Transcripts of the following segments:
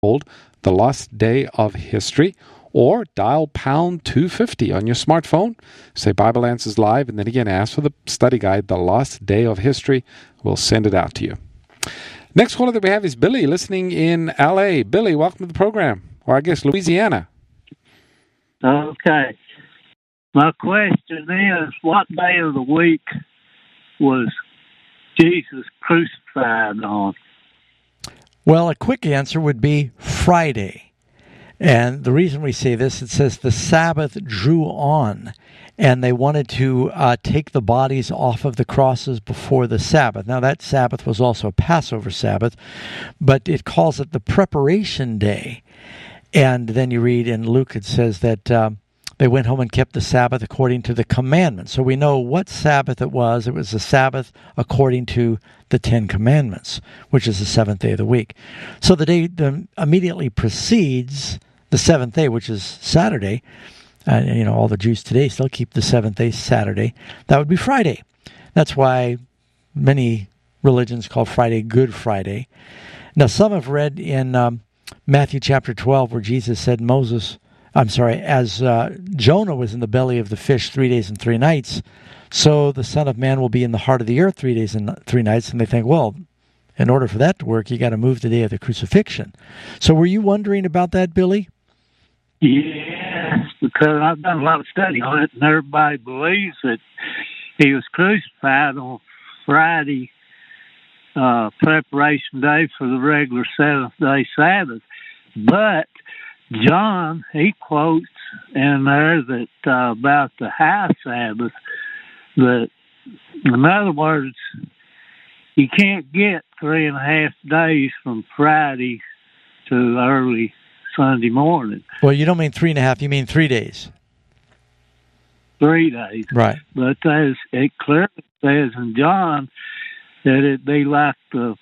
called The Lost Day of History, or dial pound 250 on your smartphone. Say Bible Answers Live, and then again ask for the study guide, The Lost Day of History. We'll send it out to you. Next caller that we have is Billy, listening in L.A. Billy, welcome to the program. Or I guess Louisiana. Okay. My question is, what day of the week was Jesus crucified on? Well, a quick answer would be Friday. And the reason we say this, it says the Sabbath drew on, and they wanted to take the bodies off of the crosses before the Sabbath. Now, that Sabbath was also a Passover Sabbath, but it calls it the preparation day. And then you read in Luke, it says that they went home and kept the Sabbath according to the commandments. So we know what Sabbath it was. It was the Sabbath according to the Ten Commandments, which is the seventh day of the week. So the day that immediately precedes the seventh day, which is Saturday, and all the Jews today still keep the seventh day Saturday, that would be Friday. That's why many religions call Friday Good Friday. Now, some have read in Matthew chapter 12 where Jesus said as Jonah was in the belly of the fish 3 days and 3 nights, so the Son of Man will be in the heart of the earth 3 days and 3 nights. And they think, well, in order for that to work, you got to move the day of the crucifixion. So were you wondering about that, Billy? Yes, because I've done a lot of study on it, and everybody believes that he was crucified on Friday, preparation day for the regular seventh-day Sabbath. But John, he quotes in there that about the high Sabbath, that, in other words, you can't get 3.5 days from Friday to early Sunday morning. Well, you don't mean 3.5, you mean 3 days. 3 days. Right. But it clearly says in John that it'd be like the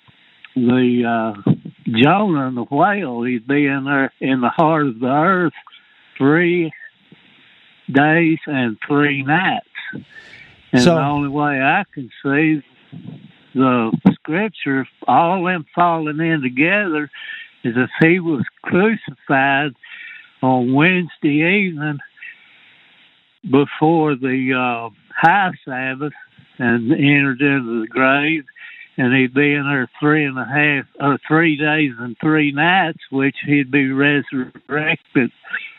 Jonah and the whale. He'd be in there in the heart of the earth 3 days and 3 nights. And the only way I can see the scripture, all them falling in together, is if he was crucified on Wednesday evening before the high Sabbath and entered into the grave, and he'd be in there 3 days and 3 nights, which he'd be resurrected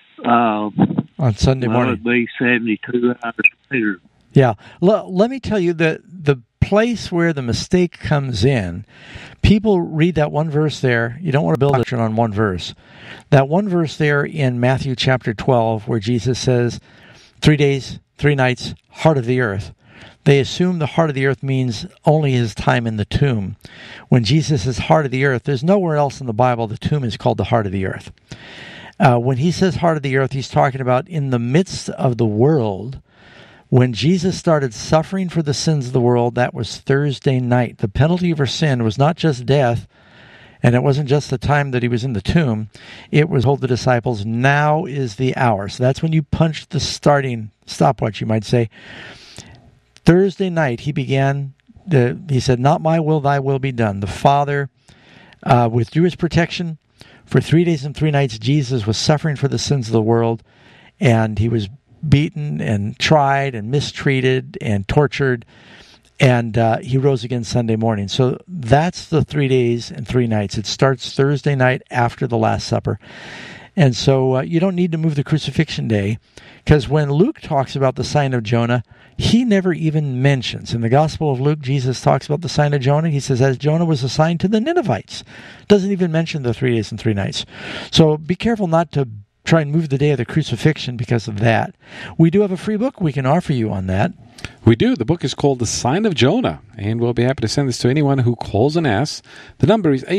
on Sunday morning. It would be 72 hours later. Yeah. Let me tell you that the place where the mistake comes in, people read that one verse there. You don't want to build a doctrine on one verse. That one verse there in Matthew chapter 12 where Jesus says, 3 days, 3 nights, heart of the earth. They assume the heart of the earth means only his time in the tomb. When Jesus says heart of the earth, there's nowhere else in the Bible the tomb is called the heart of the earth. When he says heart of the earth, he's talking about in the midst of the world. When Jesus started suffering for the sins of the world, that was Thursday night. The penalty for sin was not just death, and it wasn't just the time that he was in the tomb. It was told the disciples, now is the hour. So that's when you punch the starting stopwatch, you might say. Thursday night, he said, not my will, thy will be done. The Father withdrew his protection. For 3 days and 3 nights, Jesus was suffering for the sins of the world, and he was beaten and tried and mistreated and tortured, and he rose again Sunday morning. So that's the 3 days and 3 nights. It starts Thursday night after the Last Supper. And so you don't need to move the crucifixion day, because when Luke talks about the sign of Jonah, he never even mentions. In the Gospel of Luke, Jesus talks about the sign of Jonah. He says, as Jonah was a sign to the Ninevites. Doesn't even mention the 3 days and 3 nights. So be careful not to try and move the day of the crucifixion because of that. We do have a free book we can offer you on that. We do. The book is called The Sign of Jonah, and we'll be happy to send this to anyone who calls and asks. The number is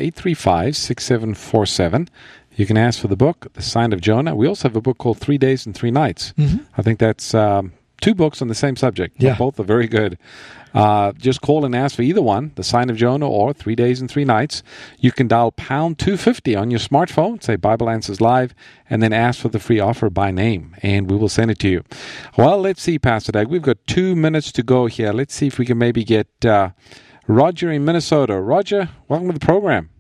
800-835-6747. You can ask for the book, The Sign of Jonah. We also have a book called 3 Days and 3 Nights. Mm-hmm. I think that's 2 books on the same subject. Yeah. Both are very good. Just call and ask for either one, The Sign of Jonah or 3 Days and 3 Nights. You can dial pound 250 on your smartphone, say Bible Answers Live, and then ask for the free offer by name, and we will send it to you. Well, let's see, Pastor Doug. We've got 2 minutes to go here. Let's see if we can maybe get Roger in Minnesota. Roger, welcome to the program.